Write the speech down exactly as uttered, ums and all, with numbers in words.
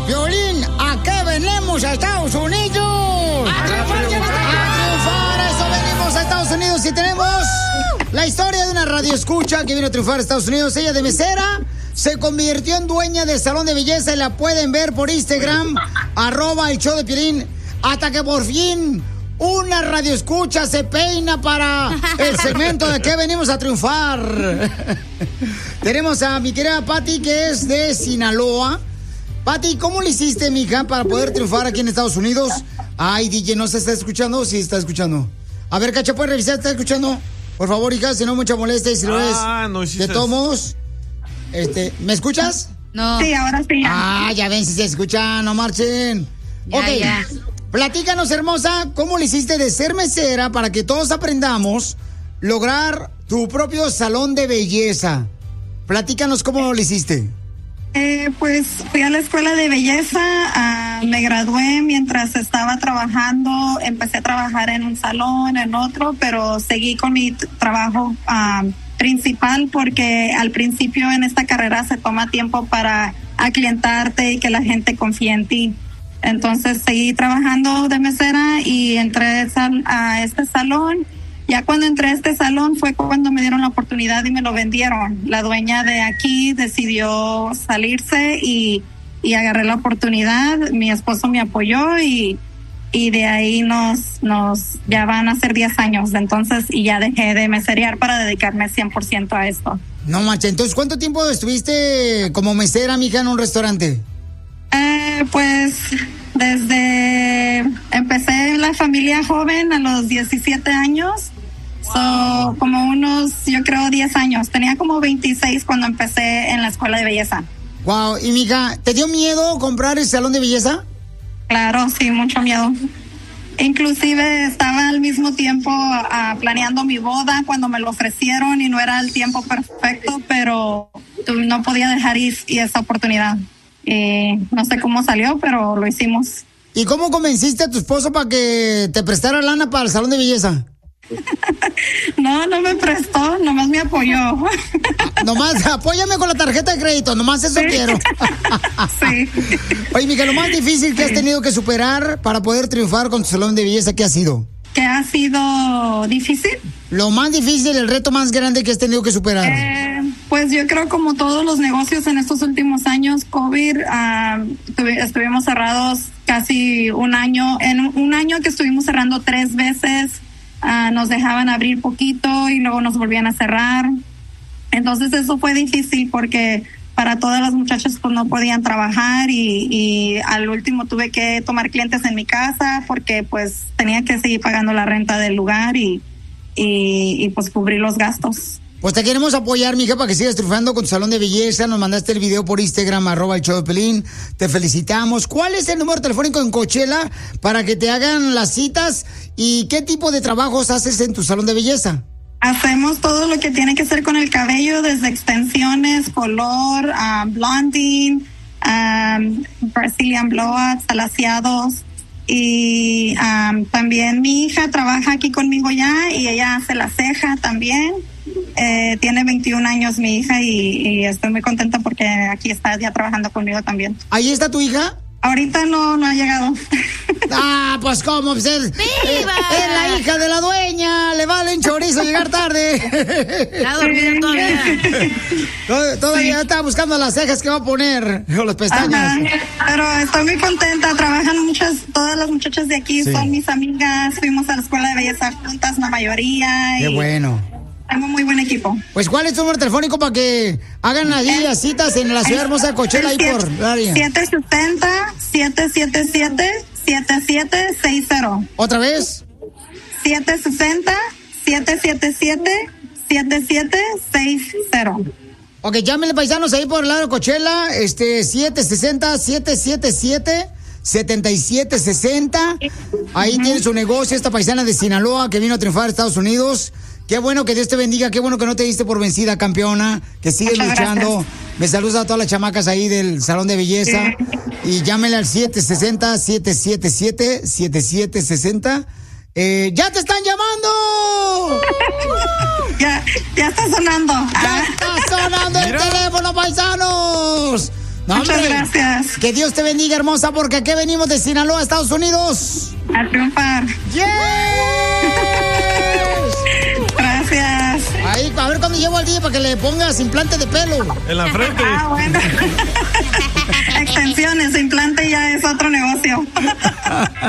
Violín, ¿a qué venimos a Estados Unidos? ¡A triunfar! ¡A triunfar! ¡Eso venimos a Estados Unidos! Y tenemos la historia de una radioescucha que vino a triunfar a Estados Unidos. Ella de mesera se convirtió en dueña del salón de belleza y la pueden ver por Instagram, arroba el show de Piolín, hasta que por fin una radioescucha se peina para el segmento de que venimos a triunfar. Tenemos a mi querida Pati, que es de Sinaloa. Pati, ¿cómo le hiciste, mija, para poder triunfar aquí en Estados Unidos? Ay, D J, ¿no se está escuchando? Sí, está escuchando. A ver, Cacha, ¿puedes revisar? ¿Está escuchando? Por favor, hija, si no, mucha molestia. Y si lo es, ah, no, sí de todos modos, este, ¿me escuchas? No. Sí, ahora sí. Ah, ya ven si se escucha, no marchen. Ya, ok, ya. Platícanos, hermosa, ¿cómo le hiciste de ser mesera para que todos aprendamos lograr tu propio salón de belleza? Platícanos cómo lo hiciste. Eh, pues fui a la escuela de belleza, uh, me gradué mientras estaba trabajando, empecé a trabajar en un salón, en otro, pero seguí con mi t- trabajo uh, principal porque al principio en esta carrera se toma tiempo para aclientarte y que la gente confíe en ti. Entonces seguí trabajando de mesera y entré sal- a este salón. Ya cuando entré a este salón fue cuando me dieron la oportunidad y me lo vendieron. La dueña de aquí decidió salirse y, y agarré la oportunidad. Mi esposo me apoyó y, y de ahí nos, nos, ya van a ser diez años. Entonces, y ya dejé de meserear para dedicarme cien por ciento a esto. No manches, entonces, ¿cuánto tiempo estuviste como mesera, mija, en un restaurante? Eh, pues desde empecé en la familia joven a los diecisiete años. So, como unos, yo creo, diez años. Tenía como veintiséis cuando empecé en la escuela de belleza. Wow, y mija, ¿te dio miedo comprar el salón de belleza? Claro, sí, mucho miedo. Inclusive estaba al mismo tiempo uh, planeando mi boda cuando me lo ofrecieron y no era el tiempo perfecto, pero no podía dejar ir esa oportunidad. Y no sé cómo salió, pero lo hicimos. ¿Y cómo convenciste a tu esposo para que te prestara lana para el salón de belleza? No, no me prestó, nomás me apoyó. Nomás, apóyame con la tarjeta de crédito, nomás eso sí. Quiero. Sí. Oye, mija, lo más difícil que has tenido que superar para poder triunfar con tu salón de belleza, ¿qué ha sido? ¿Qué ha sido difícil? Lo más difícil, el reto más grande que has tenido que superar. Eh, pues yo creo como todos los negocios en estos últimos años, COVID, uh, tuvi- estuvimos cerrados casi un año. En un año que estuvimos cerrando tres veces, uh, nos dejaban abrir poquito y luego nos volvían a cerrar. Entonces eso fue difícil porque para todas las muchachas pues no podían trabajar y, y al último tuve que tomar clientes en mi casa porque pues tenía que seguir pagando la renta del lugar y, y, y pues cubrir los gastos. Pues te queremos apoyar, mija, para que sigas triunfando con tu salón de belleza. Nos mandaste el video por Instagram, arroba el show de Piolín. Te felicitamos. ¿Cuál es el número telefónico en Coachella para que te hagan las citas? ¿Y qué tipo de trabajos haces en tu salón de belleza? Hacemos todo lo que tiene que ser con el cabello, desde extensiones, color, um, blonding, um, Brazilian blowouts, alaciados. Y um, también mi hija trabaja aquí conmigo ya y ella hace la ceja también. Eh, tiene veintiún años mi hija y, y estoy muy contenta porque aquí está ya trabajando conmigo también. ¿Ahí está tu hija? Ahorita no, no ha llegado. Ah, pues cómo, pues es, es, es la hija de la dueña, le vale un chorizo llegar tarde. Está dormida todavía. Todavía sí. Está buscando las cejas que va a poner, o las pestañas. Ajá, pero estoy muy contenta, trabajan muchas, todas las muchachas de aquí sí. Son mis amigas, fuimos a la escuela de belleza juntas, la mayoría. Qué y bueno. Tengo muy buen equipo. Pues, ¿cuál es tu número telefónico para que hagan allí las citas en la ciudad hermosa de Coachella ahí por el área? siete siete cero, siete siete siete, siete siete seis cero. ¿Otra vez? siete seis cero, siete siete siete, siete siete seis cero. Ok, llámenle, paisanos, ahí por el lado de Coachella, este, siete seis cero, siete siete siete, siete siete seis cero. Ahí uh-huh. Tiene su negocio, esta paisana de Sinaloa que vino a triunfar a Estados Unidos. Qué bueno, que Dios te bendiga, qué bueno que no te diste por vencida, campeona, que sigues Muchas luchando. Gracias. Me saludas a todas las chamacas ahí del salón de belleza. Sí. Y llámenle al siete seis cero, siete siete siete, siete siete seis cero. Eh, ¡Ya te están llamando! ya, ya está sonando. ¡Ya está sonando el teléfono, paisanos! No, Muchas hombre, gracias. Que Dios te bendiga, hermosa, porque aquí venimos de Sinaloa, Estados Unidos. A triunfar. ¡Yes! Gracias. Ahí, a ver cuando llevo al día para que le pongas implante de pelo. En la frente. Ah, bueno. Extensiones, implante ya es otro negocio.